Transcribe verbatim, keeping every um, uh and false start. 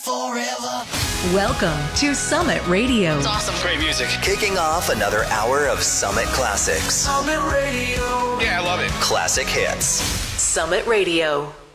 Forever. Welcome to Summit Radio. It's awesome. Great music. Kicking off another hour of Summit Classics. Summit Radio. Yeah, I love it. Classic hits. Summit Radio.